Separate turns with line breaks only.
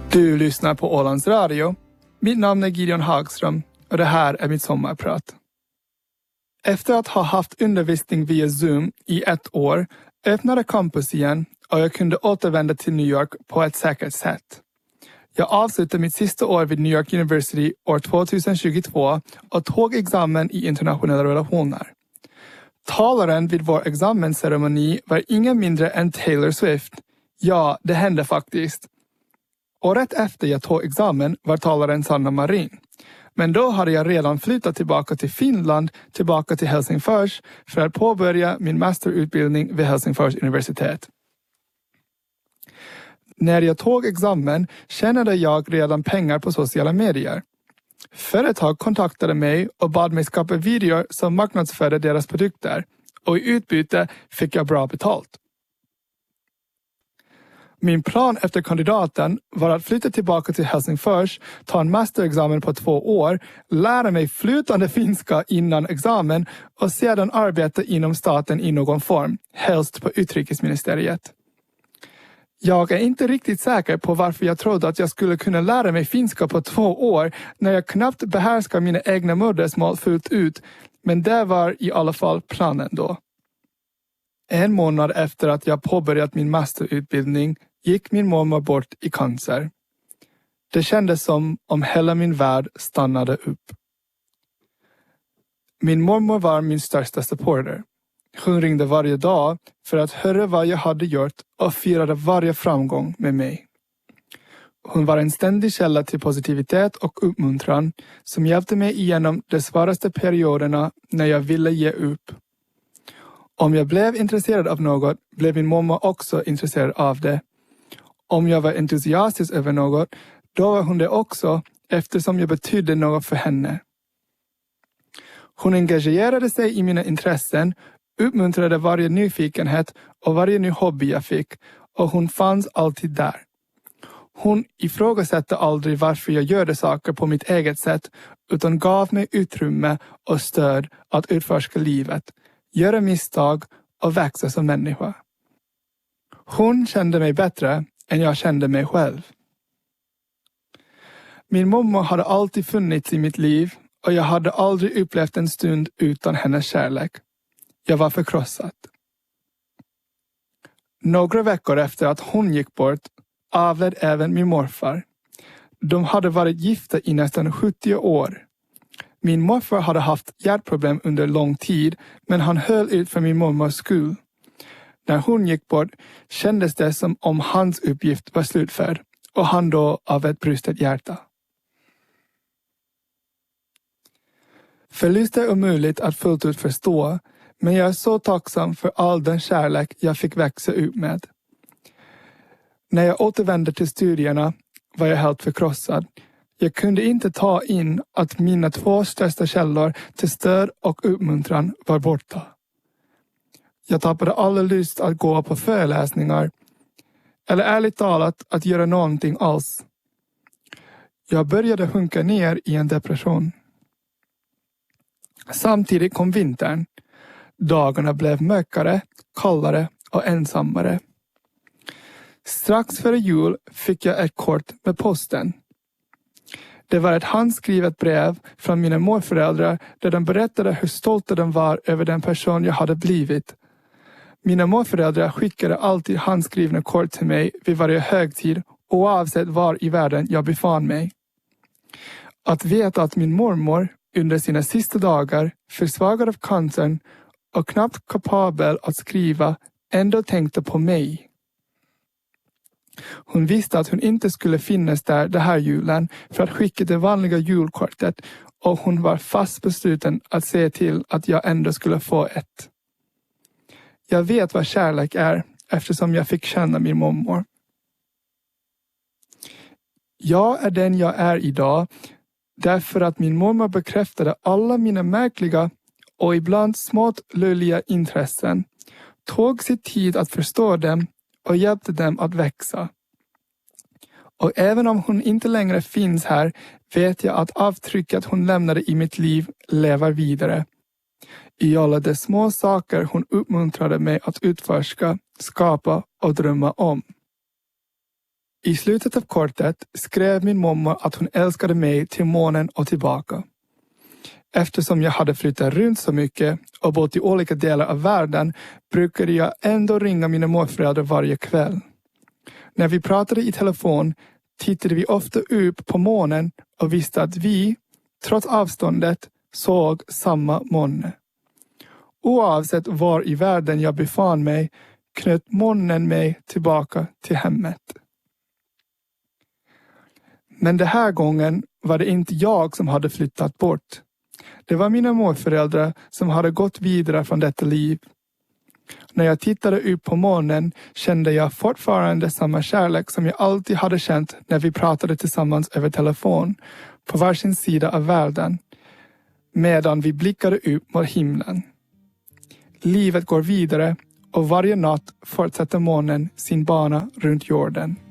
Du lyssnar på Ålands Radio. Mitt namn är Gideon Hagström och det här är mitt sommarprat. Efter att ha haft undervisning via Zoom i 1 år öppnade campus igen och jag kunde återvända till New York på ett säkert sätt. Jag avslutade mitt sista år vid New York University år 2022 och tog examen i internationella relationer. Talaren vid vår examensceremoni var ingen mindre än Taylor Swift. Ja, det hände faktiskt. Året efter jag tog examen var talaren Sanna Marin. Men då hade jag redan flyttat tillbaka till Finland, tillbaka till Helsingfors för att påbörja min masterutbildning vid Helsingfors universitet. När jag tog examen tjänade jag redan pengar på sociala medier. Företag kontaktade mig och bad mig skapa videor som marknadsförde deras produkter och i utbyte fick jag bra betalt. Min plan efter kandidaten var att flytta tillbaka till Helsingfors, ta en masterexamen på 2 år, lära mig flytande finska innan examen och sedan arbeta inom staten i någon form, helst på utrikesministeriet. Jag är inte riktigt säker på varför jag trodde att jag skulle kunna lära mig finska på 2 år när jag knappt behärskar mina egna modersmål fullt ut, men det var i alla fall planen då. 1 månad efter att jag påbörjat min masterutbildning gick min mormor bort i cancer. Det kändes som om hela min värld stannade upp. Min mormor var min största supporter. Hon ringde varje dag för att höra vad jag hade gjort och firade varje framgång med mig. Hon var en ständig källa till positivitet och uppmuntran som hjälpte mig igenom de svåraste perioderna när jag ville ge upp. Om jag blev intresserad av något blev min mamma också intresserad av det. Om jag var entusiastisk över något, då var hon det också eftersom jag betydde något för henne. Hon engagerade sig i mina intressen, uppmuntrade varje nyfikenhet och varje ny hobby jag fick och hon fanns alltid där. Hon ifrågasatte aldrig varför jag gjorde saker på mitt eget sätt utan gav mig utrymme och stöd att utforska livet, göra misstag och växa som människa. Hon kände mig bättre än jag kände mig själv. Min mamma hade alltid funnits i mitt liv och jag hade aldrig upplevt en stund utan hennes kärlek. Jag var förkrossad. Några veckor efter att hon gick bort avled även min morfar. De hade varit gifta i nästan 70 år. Min morfar hade haft hjärtproblem under lång tid, men han höll ut för min mormors skull. När hon gick bort kändes det som om hans uppgift var slutförd och han då av ett brustet hjärta. Förlust är omöjligt att fullt ut förstå, men jag är så tacksam för all den kärlek jag fick växa upp med. När jag återvände till studierna var jag helt förkrossad. Jag kunde inte ta in att mina 2 största källor till stöd och uppmuntran var borta. Jag tappade all lust att gå på föreläsningar eller ärligt talat att göra någonting alls. Jag började sjunka ner i en depression. Samtidigt kom vintern. Dagarna blev mörkare, kallare och ensammare. Strax före jul fick jag ett kort med posten. Det var ett handskrivet brev från mina morföräldrar där de berättade hur stolta de var över den person jag hade blivit. Mina morföräldrar skickade alltid handskrivna kort till mig vid varje högtid oavsett var i världen jag befann mig. Att veta att min mormor under sina sista dagar, försvagad av cancern och knappt kapabel att skriva, ändå tänkte på mig. Hon visste att hon inte skulle finnas där det här julen för att skicka det vanliga julkortet och hon var fast besluten att se till att jag ändå skulle få ett. Jag vet vad kärlek är eftersom jag fick känna min mormor. Jag är den jag är idag därför att min mormor bekräftade alla mina märkliga och ibland smått löjliga intressen, tog sig tid att förstå dem och hjälpte dem att växa. Och även om hon inte längre finns här vet jag att avtrycket hon lämnade i mitt liv lever vidare. I alla de små saker hon uppmuntrade mig att utforska, skapa och drömma om. I slutet av kortet skrev min mamma att hon älskade mig till månen och tillbaka. Eftersom jag hade flyttat runt så mycket och bott i olika delar av världen brukade jag ändå ringa mina morföräldrar varje kväll. När vi pratade i telefon tittade vi ofta upp på månen och visste att vi, trots avståndet, såg samma måne. Oavsett var i världen jag befann mig knöt månen mig tillbaka till hemmet. Men den här gången var det inte jag som hade flyttat bort. Det var mina morföräldrar som hade gått vidare från detta liv. När jag tittade upp på månen kände jag fortfarande samma kärlek som jag alltid hade känt när vi pratade tillsammans över telefon på varsin sida av världen, medan vi blickade upp mot himlen. Livet går vidare och varje natt fortsätter månen sin bana runt jorden.